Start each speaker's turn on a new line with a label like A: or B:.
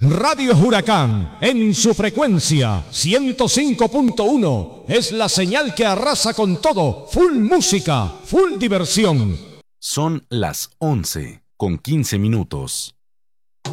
A: Radio Huracán, en su frecuencia 105.1, es la señal que arrasa con todo. Full música, full diversión.
B: Son las 11:15.